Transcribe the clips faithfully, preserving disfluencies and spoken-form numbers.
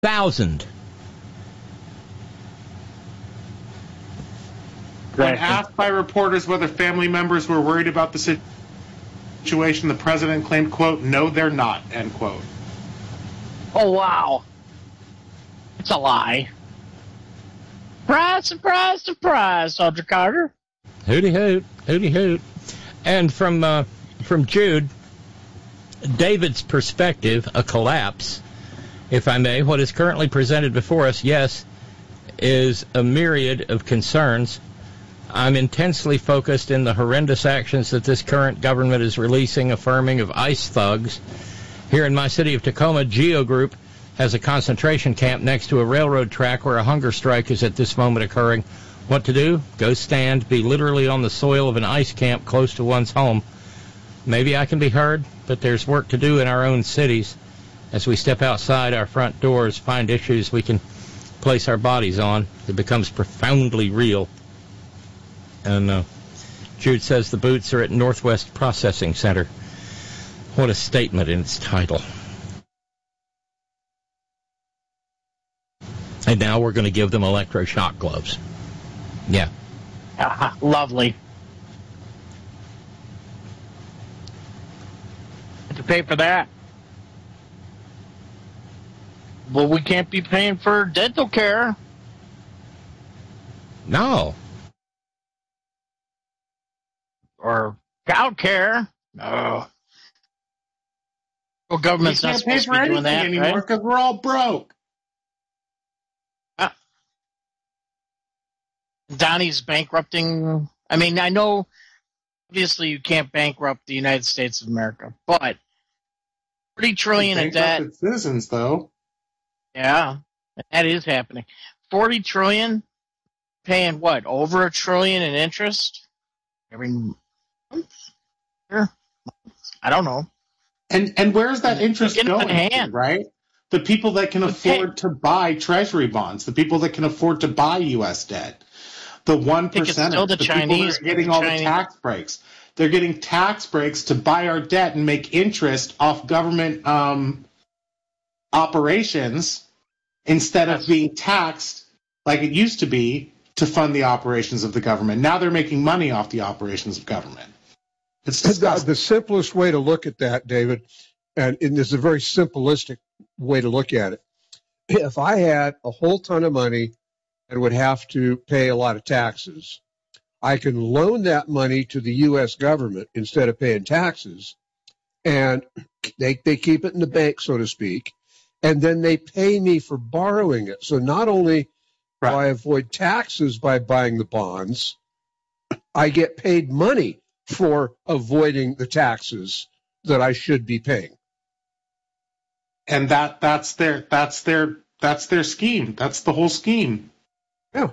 thousand. When asked by reporters whether family members were worried about the situation, the president claimed, quote, "No, they're not," end quote. Oh, wow. It's a lie. Surprise, surprise, surprise, Sergeant Carter. Hooty hoot, hooty hoot. And from uh, from Jude, David's perspective, a collapse, if I may, what is currently presented before us, yes, is a myriad of concerns. I'm intensely focused in the horrendous actions that this current government is releasing, affirming of ICE thugs. Here in my city of Tacoma, Geo Group has a concentration camp next to a railroad track where a hunger strike is at this moment occurring. What to do? Go stand, be literally on the soil of an ICE camp close to one's home. Maybe I can be heard, but there's work to do in our own cities. As we step outside our front doors, find issues we can place our bodies on, it becomes profoundly real. And uh, Jude says the boots are at Northwest Processing Center. What a statement in its title. And now we're going to give them electroshock gloves. Yeah. Uh, lovely. Have to pay for that. Well, we can't be paying for dental care. No. Or child care. No. Well, government's not supposed to be doing that anymore because right? We're all broke. Uh, Donnie's bankrupting. I mean, I know, obviously, you can't bankrupt the United States of America, but forty trillion in debt. Citizens, though. Yeah, that is happening. Forty trillion, paying what? Over a trillion in interest every month. Sure. I don't know. And and where's that interest Get going? Hand. Right, the people that can afford to buy Treasury bonds, the people that can afford to buy U S debt, the one percent, the, the Chinese people that are getting the all Chinese. the tax breaks. They're getting tax breaks to buy our debt and make interest off government um, operations instead of being taxed like it used to be to fund the operations of the government. Now they're making money off the operations of government. It's the, the simplest way to look at that, David, and, and this is a very simplistic way to look at it. If I had a whole ton of money and would have to pay a lot of taxes, I can loan that money to the U S government instead of paying taxes, and they they keep it in the bank, so to speak, and then they pay me for borrowing it. So not only do I avoid taxes by buying the bonds, I get paid money for avoiding the taxes that I should be paying. And that that's their that's their that's their scheme. That's the whole scheme. Yeah.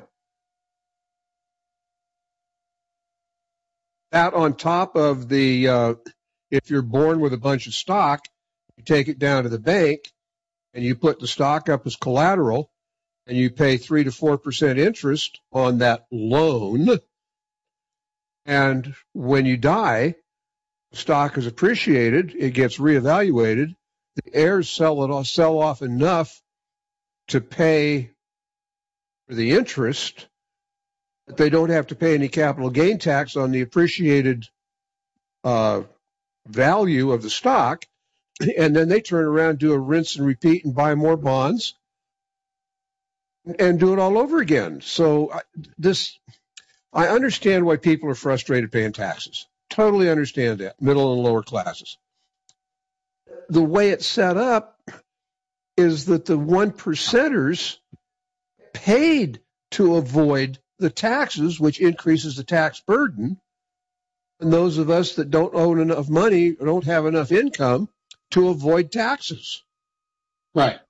That on top of the, uh, if you're born with a bunch of stock, you take it down to the bank and you put the stock up as collateral and you pay three to four percent interest on that loan. And when you die, the stock is appreciated, it gets reevaluated, the heirs sell it off, sell off enough to pay for the interest, but they don't have to pay any capital gain tax on the appreciated uh, value of the stock, and then they turn around, do a rinse and repeat, and buy more bonds, and do it all over again. So uh, this, I understand why people are frustrated paying taxes. Totally understand that, middle and lower classes. The way it's set up is that the one percenters paid to avoid the taxes, which increases the tax burden, and those of us that don't own enough money or don't have enough income to avoid taxes. Right.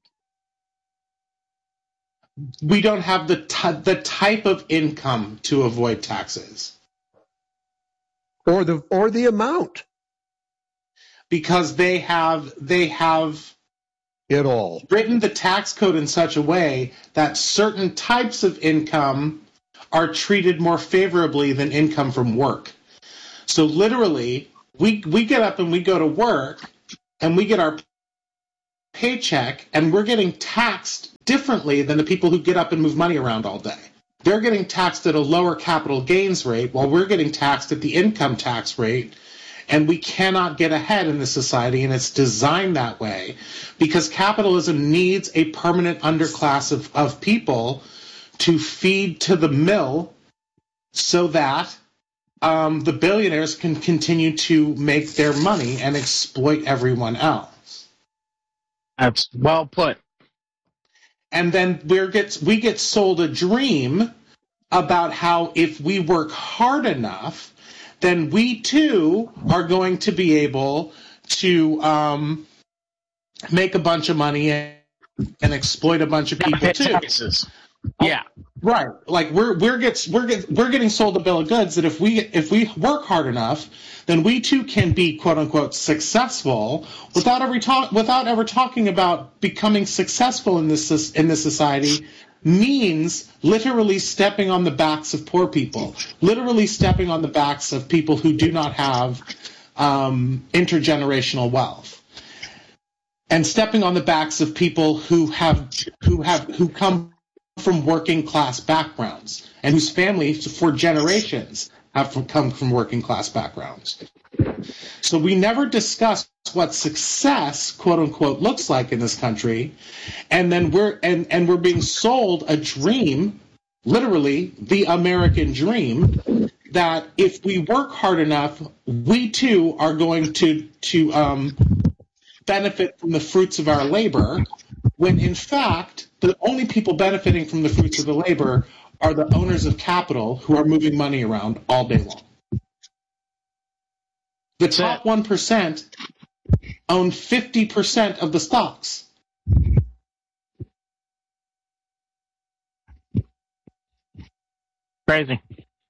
We don't have the t- the type of income to avoid taxes. Or the or the amount. Because they have they have it all written the tax code in such a way that certain types of income are treated more favorably than income from work. So literally, we we get up and we go to work, and we get our paycheck, and we're getting taxed differently than the people who get up and move money around all day. They're getting taxed at a lower capital gains rate while we're getting taxed at the income tax rate. And we cannot get ahead in this society, and it's designed that way because capitalism needs a permanent underclass of, of people to feed to the mill so that um, the billionaires can continue to make their money and exploit everyone else. That's well put. And then we're gets, we get sold a dream about how if we work hard enough, then we too are going to be able to um, make a bunch of money and, and exploit a bunch of people too. Taxes. Yeah, right. Like we're we're gets we're get, we're getting sold a bill of goods that if we if we work hard enough, then we too can be quote unquote successful without ever talk without ever talking about becoming successful in this in this society. Means literally stepping on the backs of poor people, literally stepping on the backs of people who do not have um, intergenerational wealth, and stepping on the backs of people who have who have who come from working class backgrounds and whose families for generations have come from working class backgrounds. So we never discuss what success, quote unquote, looks like in this country, and then we're and, and we're being sold a dream, literally the American dream, that if we work hard enough, we too are going to to um, benefit from the fruits of our labor, when in fact the only people benefiting from the fruits of the labor are the owners of capital who are moving money around all day long. The top one percent own fifty percent of the stocks. Crazy.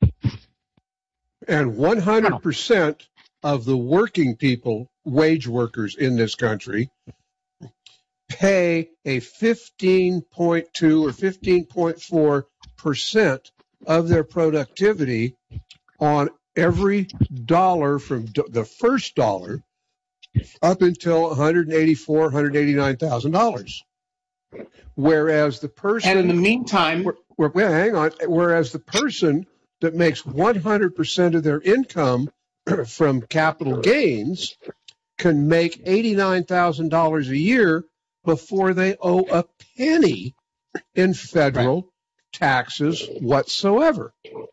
And one hundred percent of the working people, wage workers in this country, pay a fifteen point two or fifteen point four percent of their productivity on every dollar from do- the first dollar up until one hundred eighty-four, one hundred eighty-nine thousand dollars. Whereas the person, and in the meantime, where, where, wait, hang on. Whereas the person that makes one hundred percent of their income from capital gains can make eighty-nine thousand dollars a year before they owe a penny in federal right. taxes whatsoever.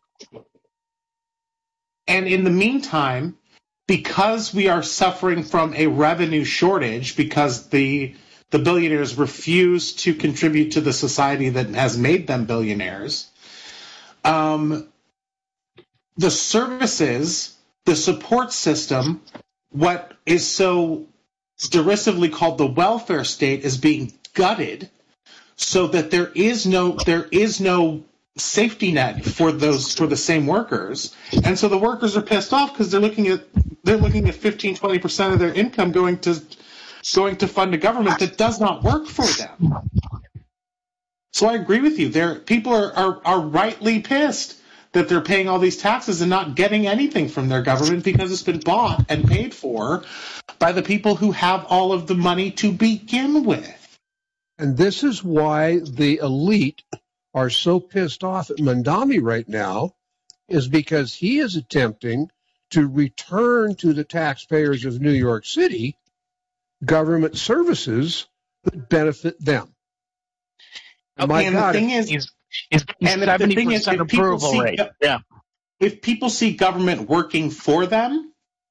And in the meantime, because we are suffering from a revenue shortage, because the the billionaires refuse to contribute to the society that has made them billionaires, um, the services, the support system, what is so derisively called the welfare state, is being gutted, so that there is no there is no safety net for those for the same workers. And so the workers are pissed off because they're looking at they're looking at fifteen, twenty percent of their income going to going to fund a government that does not work for them. So I agree with you. There people are, are, are rightly pissed that they're paying all these taxes and not getting anything from their government because it's been bought and paid for by the people who have all of the money to begin with. And this is why the elite are so pissed off at Mamdani right now, is because he is attempting to return to the taxpayers of New York City government services that benefit them. Okay, My and God, the thing is, He's, he's and the seventy thing is, percent if people approval see, rate. Yeah. if people see government working for them,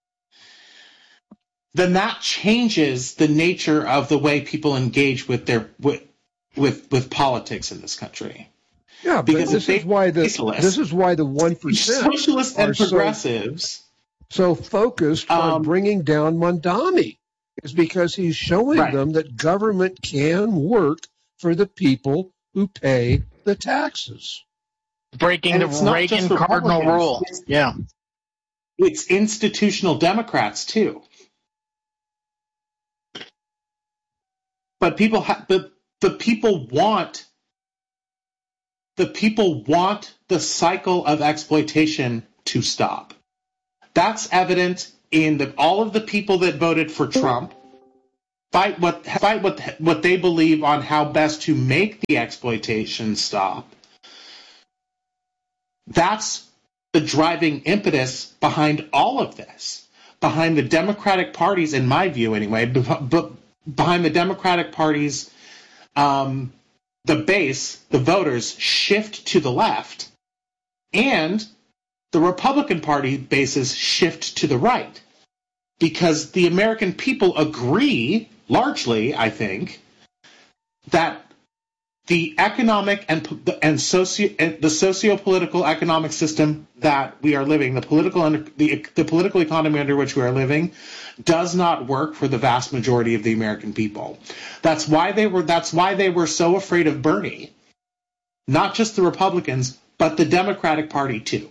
then that changes the nature of the way people engage with their with with, with politics in this country. Yeah, because this is why the this is why the one percent socialists and progressives so, so focused um, on bringing down Mamdani, is because he's showing right. them that government can work for the people who pay the taxes. Breaking and the Reagan cardinal rule. It's, yeah. It's institutional Democrats, too. But people ha- but the people want the people want the cycle of exploitation to stop. That's evident in the, all of the people that voted for Trump. fight what fight what what they believe on how best to make the exploitation stop. That's the driving impetus behind all of this, behind the Democratic Party's, in my view anyway, but behind the Democratic Party's, um, the base, the voters shift to the left, and the Republican Party bases shift to the right, because the American people agree, largely, I think, that the economic and and socio and the socio-political economic system that we are living, the political under, the the political economy under which we are living, does not work for the vast majority of the American people. That's why they were that's why they were so afraid of Bernie. Not just the Republicans, but the Democratic Party too.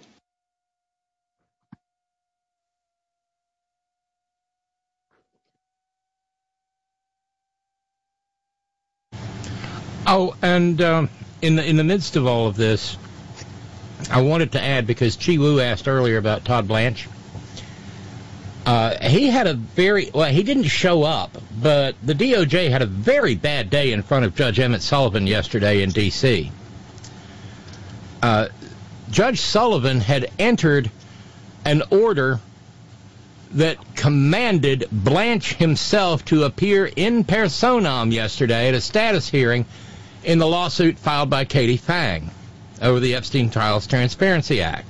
Oh, and um, in the in the midst of all of this, I wanted to add, because Chi Wu asked earlier about Todd Blanche. Uh, he had a very well. He didn't show up, but the D O J had a very bad day in front of Judge Emmett Sullivan yesterday in D C Uh, Judge Sullivan had entered an order that commanded Blanche himself to appear in personam yesterday at a status hearing in the lawsuit filed by Katie Fang over the Epstein Trials Transparency Act.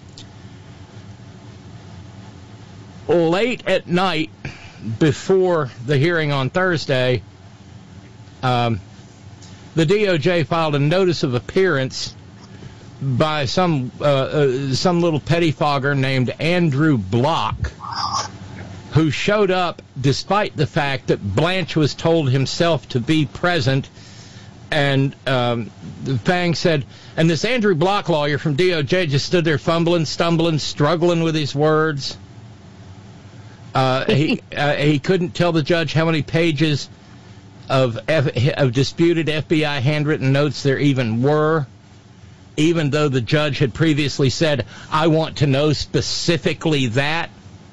Late at night, before the hearing on Thursday, um, the D O J filed a notice of appearance by some uh, uh, some little pettifogger named Andrew Block, who showed up despite the fact that Blanche was told himself to be present. And um, Fang said, and this Andrew Block lawyer from D O J just stood there fumbling, stumbling, struggling with his words. Uh, he uh, he couldn't tell the judge how many pages of F- of disputed F B I handwritten notes there even were, even though the judge had previously said, I want to know specifically that.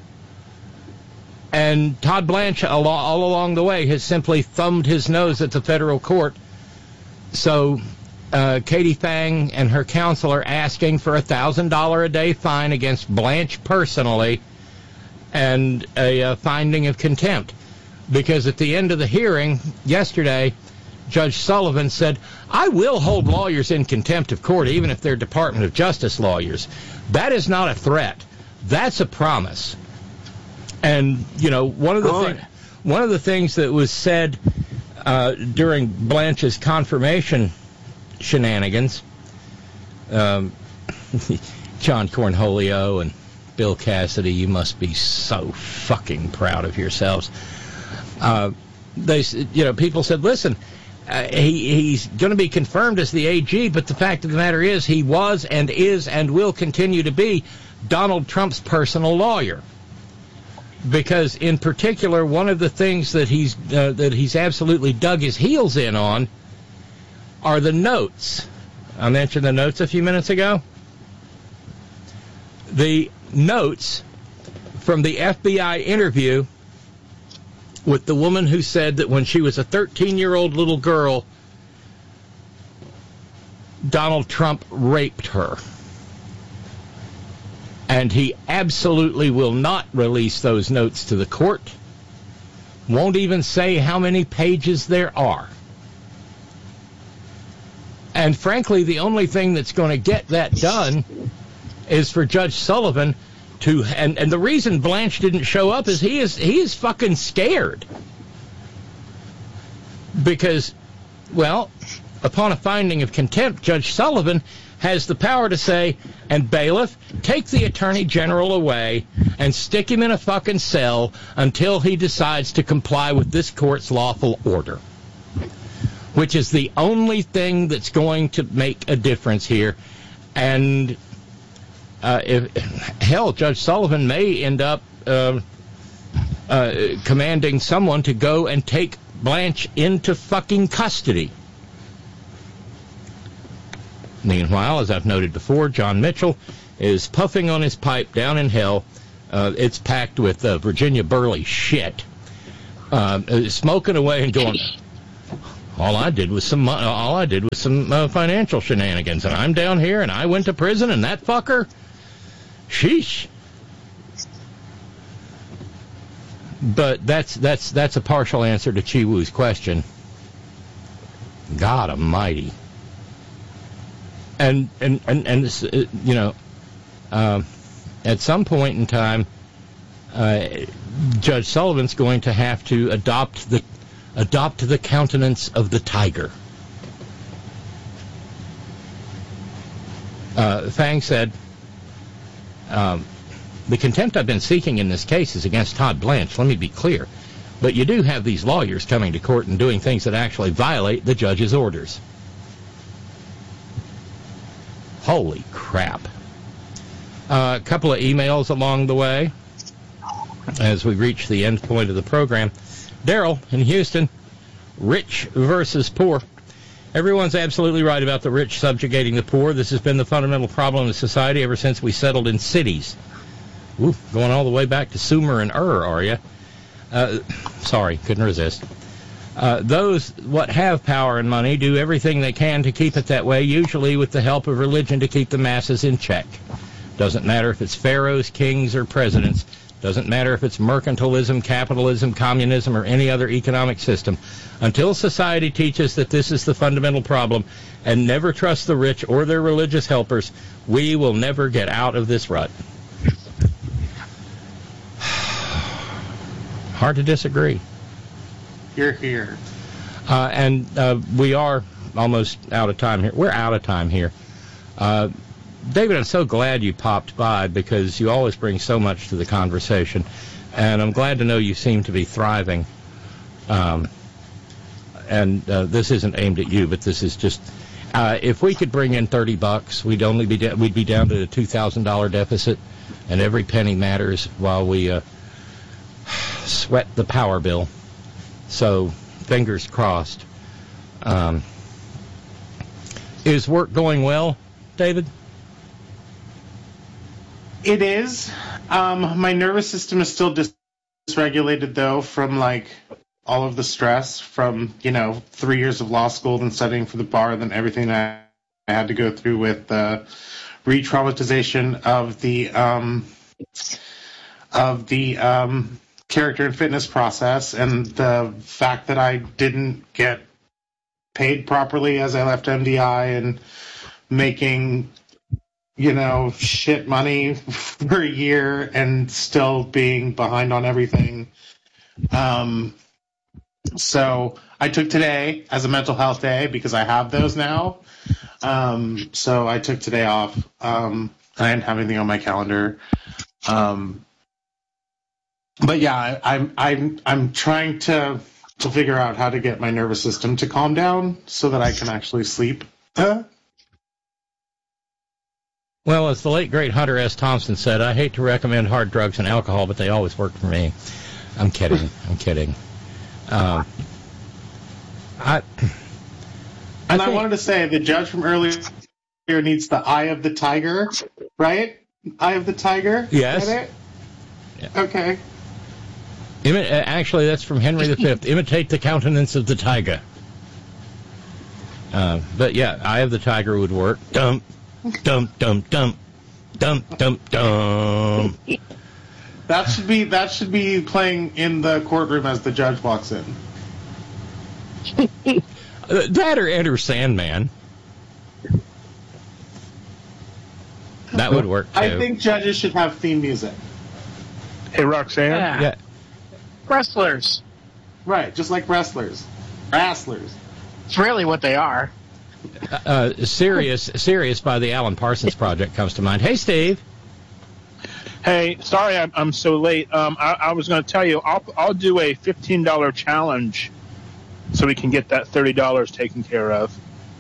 And Todd Blanche, all, all along the way, has simply thumbed his nose at the federal court. So uh, Katie Fang and her counsel are asking for a one thousand dollars a day fine against Blanche personally and a, a finding of contempt. Because at the end of the hearing yesterday, Judge Sullivan said, I will hold lawyers in contempt of court, even if they're Department of Justice lawyers. That is not a threat. That's a promise. And, you know, one of the thing, one of the things that was said uh, during Blanche's confirmation shenanigans, um, John Cornholio and Bill Cassidy, you must be so fucking proud of yourselves. Uh, they, you know, people said, listen, uh, he, he's going to be confirmed as the A G, but the fact of the matter is he was and is and will continue to be Donald Trump's personal lawyer. Because, in particular, one of the things that he's uh, that he's absolutely dug his heels in on are the notes. I mentioned the notes a few minutes ago. The notes from the F B I interview with the woman who said that when she was a thirteen-year-old little girl, Donald Trump raped her. And he absolutely will not release those notes to the court. Won't even say how many pages there are. And frankly, the only thing that's going to get that done is for Judge Sullivan to, and, and the reason Blanche didn't show up is he is he is fucking scared. Because, well, upon a finding of contempt, Judge Sullivan has the power to say, and bailiff, take the Attorney General away and stick him in a fucking cell until he decides to comply with this court's lawful order. Which is the only thing that's going to make a difference here. And uh, if, hell, Judge Sullivan may end up uh, uh, commanding someone to go and take Blanche into fucking custody. Meanwhile, as I've noted before, John Mitchell is puffing on his pipe down in hell. Uh, it's packed with uh, Virginia Burley shit. uh, smoking away and going, all I did was some all I did was some uh, financial shenanigans, and I'm down here, and I went to prison, and that fucker, sheesh. But that's that's that's a partial answer to Chi Wu's question. God Almighty. And and and and this, uh, you know, uh, at some point in time, uh, Judge Sullivan's going to have to adopt the adopt the countenance of the tiger. Uh, Fang said, um, the contempt I've been seeking in this case is against Todd Blanche, let me be clear. But you do have these lawyers coming to court and doing things that actually violate the judge's orders. Holy crap. Uh, a couple of emails along the way as we reach the end point of the program. Daryl in Houston, rich versus poor. Everyone's absolutely right about the rich subjugating the poor. This has been the fundamental problem in society ever since we settled in cities. Ooh, going all the way back to Sumer and Ur, are you? Uh, sorry, couldn't resist. Uh, those what have power and money do everything they can to keep it that way, usually with the help of religion to keep the masses in check. Doesn't matter if it's pharaohs, kings, or presidents. Doesn't matter if it's mercantilism, capitalism, communism, or any other economic system. Until society teaches that this is the fundamental problem and never trust the rich or their religious helpers, we will never get out of this rut. Hard to disagree. Here, here. Uh, and uh, we are almost out of time here. We're out of time here. Uh, David, I'm so glad you popped by because you always bring so much to the conversation. And I'm glad to know you seem to be thriving. Um, and uh, this isn't aimed at you, but this is just... Uh, if we could bring in thirty bucks, we'd only be da- we'd be down to a two thousand dollars deficit, and every penny matters while we uh, sweat the power bill. So, fingers crossed. Um, is work going well, David? It is. Um, my nervous system is still dysregulated, though, from, like, all of the stress from, you know, three years of law school and studying for the bar, and then everything I, I had to go through with the uh, re-traumatization of the, um, of the, um, character and fitness process, and the fact that I didn't get paid properly as I left M D I and making, you know, shit money for a year and still being behind on everything. Um, so I took today as a mental health day because I have those now. Um, so I took today off. Um, I didn't have anything on my calendar. Um, But yeah, I, I'm I'm I'm trying to to figure out how to get my nervous system to calm down so that I can actually sleep. Uh. Well, as the late great Hunter S. Thompson said, I hate to recommend hard drugs and alcohol, but they always work for me. I'm kidding. I'm kidding. Um, I. And I, I think, wanted to say the judge from earlier needs the eye of the tiger, right? Eye of the tiger. Yes. Is that it? Yeah. Okay. Imi- actually, that's from Henry the Fifth. Imitate the countenance of the tiger. Uh, but yeah, Eye of the Tiger would work. Dump, dump, dump, dump, dump, dump, dump. That should be that should be playing in the courtroom as the judge walks in. Uh, that or Enter Sandman. That would work too. I think judges should have theme music. Hey, Roxanne. Yeah. Yeah. Wrestlers. Right, just like wrestlers. Wrestlers. It's really what they are. Uh, Sirius, Sirius by the Alan Parsons Project comes to mind. Hey, Steve. Hey, sorry I'm, I'm so late. Um, I, I was going to tell you, I'll, I'll do a fifteen dollars challenge so we can get that thirty dollars taken care of.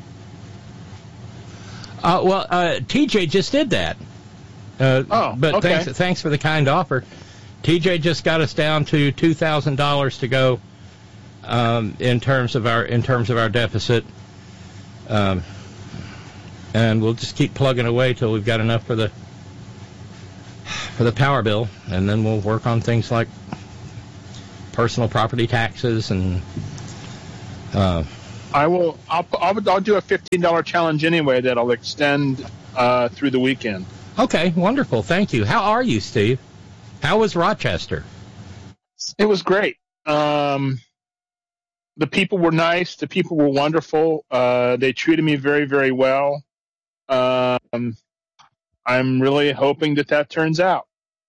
Uh, well, uh, T J just did that. Uh, Oh, but okay. thanks, thanks for the kind offer. T J just got us down to two thousand dollars to go um, in terms of our in terms of our deficit, um, and we'll just keep plugging away till we've got enough for the for the power bill, and then we'll work on things like personal property taxes and. Uh, I will. I'll, I'll. I'll do a fifteen dollar challenge anyway that'll extend uh, through the weekend. Okay, wonderful. Thank you. How are you, Steve? How was Rochester? It was great. Um, the people were nice. The people were wonderful. Uh, they treated me very, very well. Um, I'm really hoping that that turns out.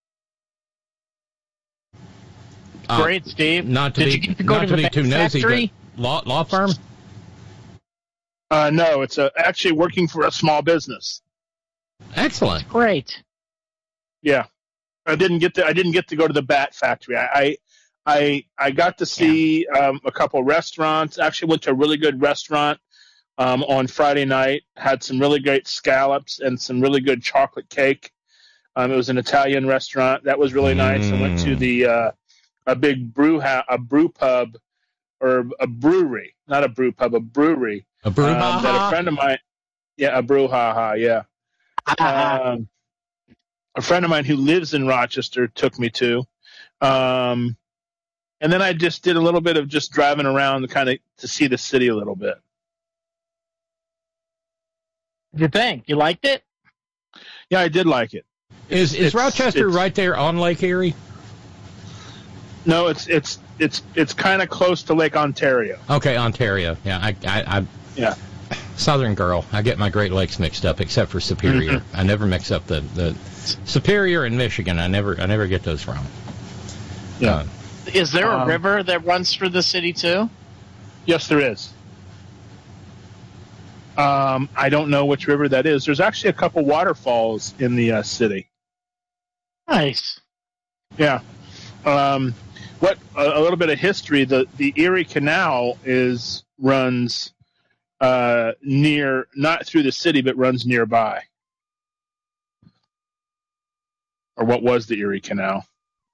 Uh, Great, Steve. Not to Did be you get to go not to to the be too nosy, factory? but law law firm. Uh, no, it's a, actually working for a small business. Excellent. Great. Yeah, I didn't get to. I didn't get to go to the bat factory. I, I, I, I got to see um, a couple restaurants. Actually, went to a really good restaurant um, on Friday night. Had some really great scallops and some really good chocolate cake. Um, it was an Italian restaurant that was really nice. I went to the uh, a big brew ha- a brew pub or a brewery, not a brew pub, a brewery. A brouhaha? Um, that a friend of mine, yeah, a brouhaha, yeah. um, a friend of mine who lives in Rochester took me to, um, and then I just did a little bit of just driving around, kind of to see the city a little bit. What do you think? You liked it? Yeah, I did like it. Is is It's- Rochester it's- right there on Lake Erie? No, it's it's it's it's kind of close to Lake Ontario. Okay, Ontario. Yeah, I, I, I Yeah. Southern girl. I get my Great Lakes mixed up, except for Superior. Mm-hmm. I never mix up the, the Superior and Michigan. I never I never get those wrong. Yeah. Uh, Is there a Um, river that runs through the city too? Yes, there is. Um, I don't know which river that is. There's actually a couple waterfalls in the uh, city. Nice. Yeah. Um, what a, a little bit of history. The the Erie Canal is runs uh, near, not through the city, but runs nearby. Or what was the Erie Canal?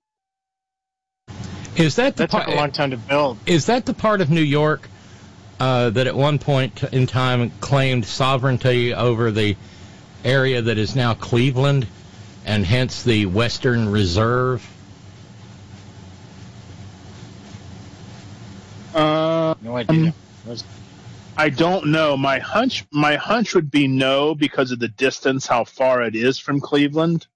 is that the That took part? a long time to build. Is that the part of New York uh, that at one point in time claimed sovereignty over the area that is now Cleveland, and hence the Western Reserve? Uh, No idea. Um, I don't know. My hunch, my hunch would be no, because of the distance, how far it is from Cleveland.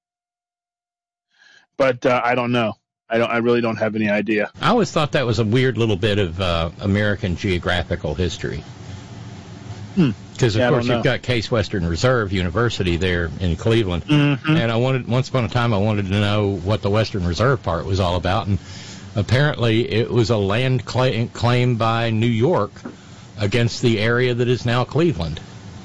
But uh, I don't know. I don't. I really don't have any idea. I always thought that was a weird little bit of uh, American geographical history. Hmm. Because, of Yeah, I course, don't you've know. got Case Western Reserve University there in Cleveland. Mm-hmm. And I wanted, once upon a time, I wanted to know what the Western Reserve part was all about. And apparently it was a land claim, claim by New York against the area that is now Cleveland.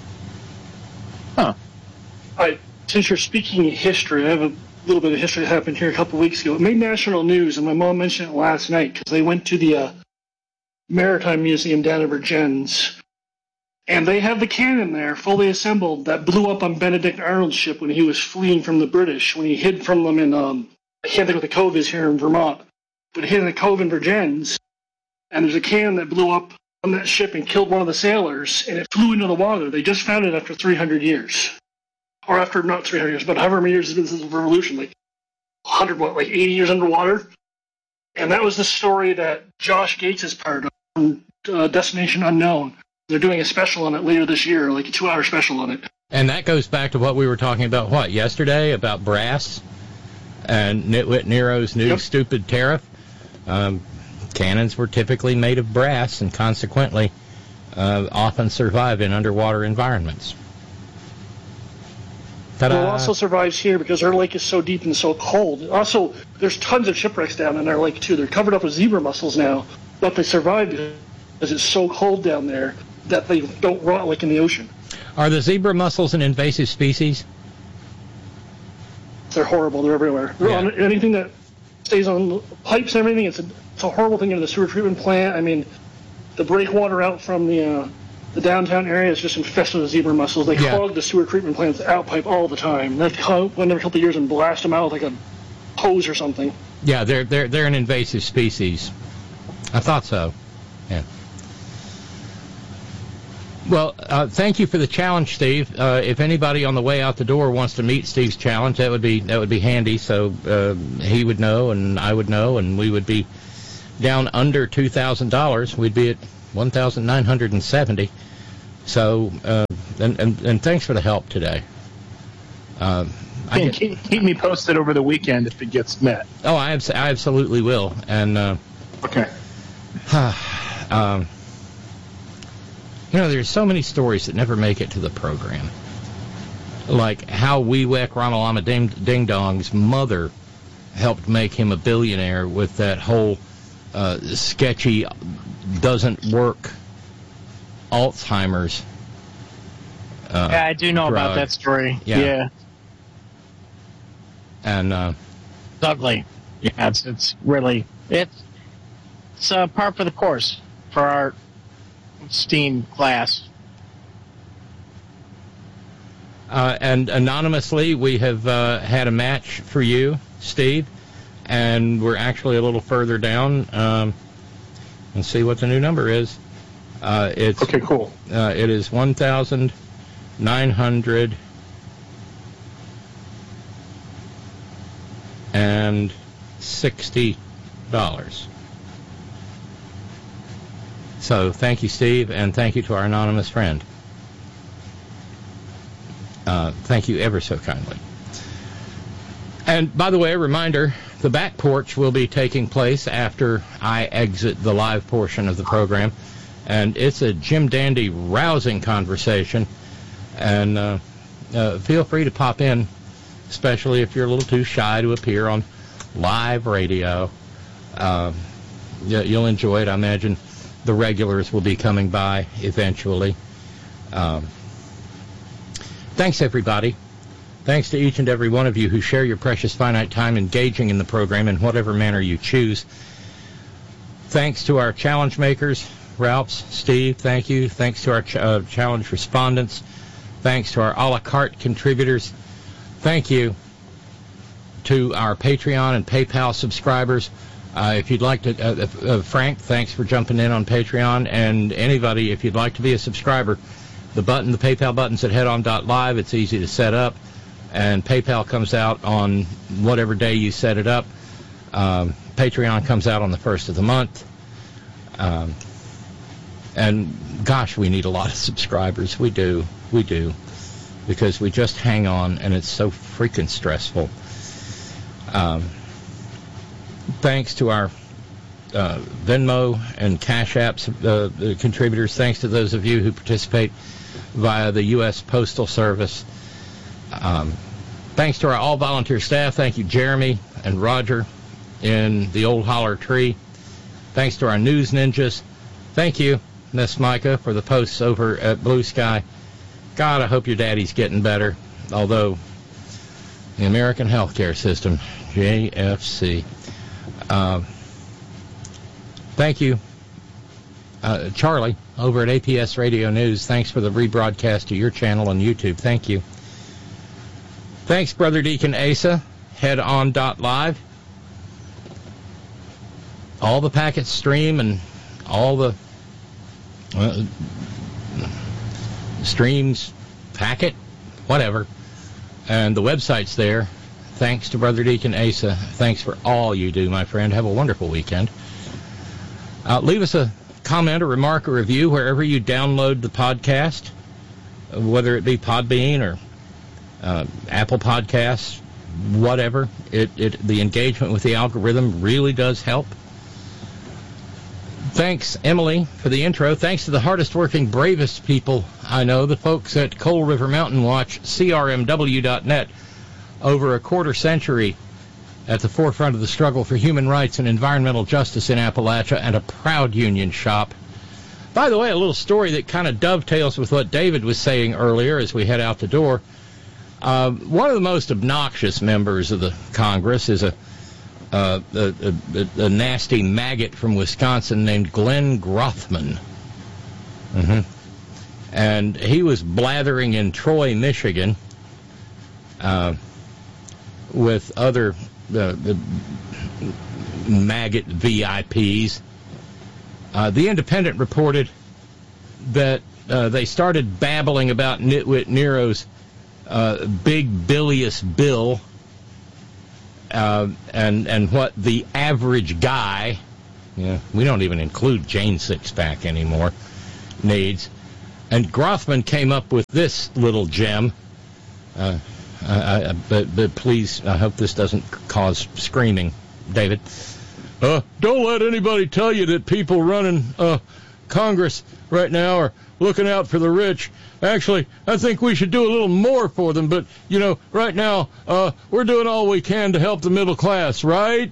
I, since you're speaking history, I have a little bit of history that happened here a couple weeks ago. It made national news, and my mom mentioned it last night because they went to the uh, Maritime Museum down in Virgins, and they have the cannon there, fully assembled, that blew up on Benedict Arnold's ship when he was fleeing from the British, when he hid from them in, um, I can't think what the cove is here in Vermont, but he hid in a cove in Virgins, and there's a cannon that blew up on that ship and killed one of the sailors, and it flew into the water. They just found it after three hundred years. Or after, not three hundred years, but however many years this is a revolution, like one hundred, what, like eighty years underwater? And that was the story that Josh Gates is part of, from uh, Destination Unknown. They're doing a special on it later this year, like a two-hour special on it. And that goes back to what we were talking about, what, yesterday, about brass and Nitwit Nero's new Yep. stupid tariff. Um, cannons were typically made of brass and consequently uh, often survive in underwater environments. Ta-da. Well, it also survives here because our lake is so deep and so cold. Also, there's tons of shipwrecks down in our lake, too. They're covered up with zebra mussels now, but they survive because it's so cold down there that they don't rot like in the ocean. Are the zebra mussels an invasive species? They're horrible. They're everywhere. They're Yeah. on anything that stays on pipes and everything. It's a, it's a horrible thing in the sewer treatment plant. I mean, the breakwater out from the uh, the downtown area is just infested with zebra mussels. They Yeah. clog the sewer treatment plant's outpipe all the time. They come one every couple of years and blast them out like a hose or something. Yeah, they're they're they're an invasive species. I thought so. Yeah. Well, uh, thank you for the challenge, Steve. Uh, if anybody on the way out the door wants to meet Steve's challenge, that would be that would be handy. So uh, he would know, and I would know, and we would be down under two thousand dollars, we'd be at one thousand nine hundred seventy dollars. So, uh, and, and, and thanks for the help today. Um, I And get, keep, keep me posted over the weekend if it gets met. oh, I, abs- I absolutely will. And, uh, Okay. um, you know, there's so many stories that never make it to the program. Like how Weewek Ramalama Ding, Ding Dong's mother helped make him a billionaire with that whole uh, sketchy, doesn't work Alzheimer's. Uh, Yeah, I do know about drug. that story. Yeah. Yeah. And uh, It's ugly. Yeah, it's it's really it's it's uh, par for the course for our STEAM class. uh, and anonymously, we have uh, had a match for you, Steve, and we're actually a little further down. Um, let's see what the new number is. Uh, it's Okay, cool. uh, it is one thousand nine hundred and sixty dollars. So thank you, Steve, and thank you to our anonymous friend. Uh, thank you ever so kindly. And by the way, a reminder, the back porch will be taking place after I exit the live portion of the program. And it's a Jim Dandy rousing conversation. And uh, uh, feel free to pop in, especially if you're a little too shy to appear on live radio. Uh, yeah, you'll enjoy it. I imagine the regulars will be coming by eventually. Um, thanks, everybody. Thanks to each and every one of you who share your precious finite time engaging in the program in whatever manner you choose. Thanks to our challenge makers, Ralphs, Steve, thank you. Thanks to our ch- uh, challenge respondents. Thanks to our a la carte contributors. Thank you to our Patreon and PayPal subscribers. Uh, if you'd like to, uh, uh, Frank, thanks for jumping in on Patreon. And anybody, if you'd like to be a subscriber, the button, the PayPal button's at headon dot live. It's easy to set up. And PayPal comes out on whatever day you set it up. Um, Patreon comes out on the first of the month. Um, and, gosh, we need a lot of subscribers. We do. We do. Because we just hang on, and it's so freaking stressful. Um, thanks to our uh, Venmo and Cash App uh, the contributors. Thanks to those of you who participate via the U S Postal Service. Um, thanks to our all-volunteer staff. Thank you, Jeremy and Roger in the old holler tree. Thanks to our news ninjas. Thank you, Miss Micah, for the posts over at Blue Sky. God, I hope your daddy's getting better. Although, the American healthcare system, J F C. Uh, thank you, uh, Charlie, over at A P S Radio News. Thanks for the rebroadcast to your channel on YouTube. Thank you. Thanks, Brother Deacon Asa, headon dot live. All the packets stream and all the uh, streams, packet, whatever. And the website's there. Thanks to Brother Deacon Asa. Thanks for all you do, my friend. Have a wonderful weekend. Uh, leave us a comment, a remark, or review wherever you download the podcast, whether it be Podbean or uh, Apple Podcasts, whatever. It, it the engagement with the algorithm really does help. Thanks, Emily, for the intro. Thanks to the hardest-working, bravest people I know, the folks at Coal River Mountain Watch, C R M W dot net, over a quarter century at the forefront of the struggle for human rights and environmental justice in Appalachia, and a proud union shop. By the way, a little story that kind of dovetails with what David was saying earlier as we head out the door. Uh, one of the most obnoxious members of the Congress is a Uh, a, a, a nasty maggot from Wisconsin named Glenn Grothman. Mm-hmm. And he was blathering in Troy, Michigan, uh, with other uh, the maggot V I Ps. Uh, the Independent reported that uh, they started babbling about Nitwit Nero's uh, big bilious bill, Uh, and and what the average guy Yeah, we don't even include Jane Sixpack anymore. Needs. And Grothman came up with this little gem. Uh, I, I, but, but please, I hope this doesn't cause screaming, David. Uh, don't let anybody tell you that people running uh, Congress right now are looking out for the rich. Actually, I think we should do a little more for them. But, you know, right now, uh, we're doing all we can to help the middle class, right?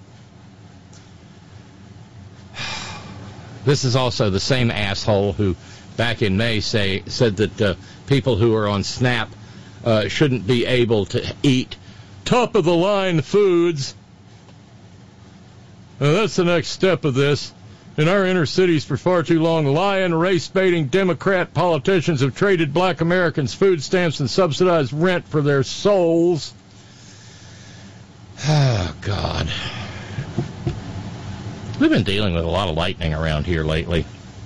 This is also the same asshole who, back in May, say said that uh, people who are on SNAP uh, shouldn't be able to eat top-of-the-line foods. Uh, that's the next step of this. In our inner cities for far too long, lying, race-baiting Democrat politicians have traded black Americans food stamps and subsidized rent for their souls. Oh, God. We've been dealing with a lot of lightning around here lately.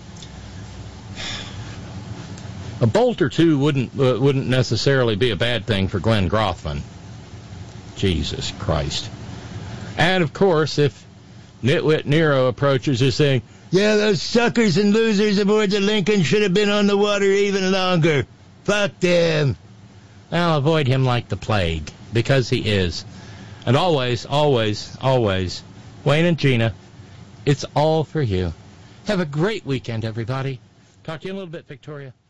A bolt or two wouldn't uh, wouldn't necessarily be a bad thing for Glenn Grothman. Jesus Christ. And, of course, if Nitwit Nero approaches us saying, yeah, those suckers and losers aboard the Lincoln should have been on the water even longer. Fuck them. I'll avoid him like the plague, because he is. And always, always, always, Wayne and Gina, it's all for you. Have a great weekend, everybody. Talk to you in a little bit, Victoria.